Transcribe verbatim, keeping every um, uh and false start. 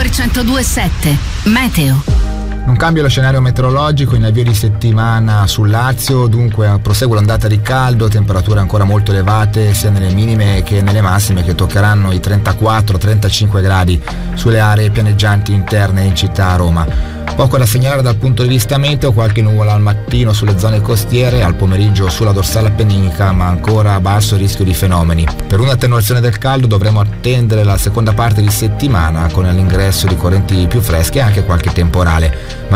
centodue e sette Meteo. Non cambia lo scenario meteorologico in avvio di settimana sul Lazio, dunque prosegue l'ondata di caldo, temperature ancora molto elevate sia nelle minime che nelle massime, che toccheranno i trentaquattro trentacinque gradi sulle aree pianeggianti interne in città a Roma. Poco da segnalare dal punto di vista meteo, qualche nuvola al mattino sulle zone costiere, al pomeriggio sulla dorsale appenninica, ma ancora basso il rischio di fenomeni. Per un'attenuazione del caldo dovremo attendere la seconda parte di settimana con l'ingresso di correnti più fresche e anche qualche temporale.